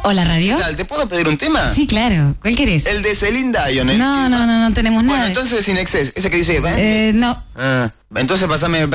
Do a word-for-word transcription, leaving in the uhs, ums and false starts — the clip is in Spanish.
Hola, radio. ¿Qué tal? ¿Te puedo pedir un tema? Sí, claro. ¿Cuál querés? El de Celine Dion. ¿eh? No, no, no, no tenemos Bueno, nada. entonces Sin Excess. Ese que dice... Eh, no. Ah, entonces pasame...